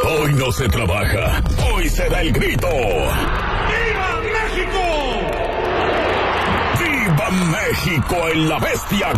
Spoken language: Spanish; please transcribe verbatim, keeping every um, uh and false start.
Hoy no se trabaja, hoy se da el grito. ¡Viva México! ¡Viva México en la bestia!